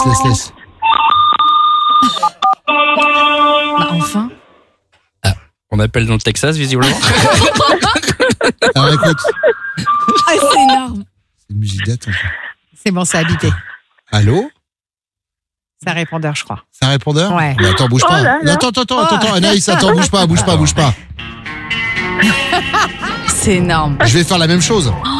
laisse. Bah, enfin. On appelle dans le Texas, visiblement. Alors écoute, Ah, c'est énorme. c'est une musique d'attente. C'est bon, c'est habité. Allô? C'est un répondeur, je crois. C'est un répondeur? Ouais. Mais attends, bouge pas. Oh là là. Attends, Anaïs, attends, bouge pas. C'est énorme. Je vais faire la même chose.